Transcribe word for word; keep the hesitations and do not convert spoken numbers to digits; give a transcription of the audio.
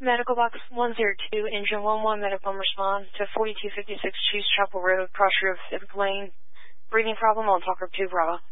Medical Box one zero two, Engine one one, Medical respond to forty-two fifty-six Cheese Chapel Road, Cross River Civic Lane. Breathing problem on Talker two Bravo.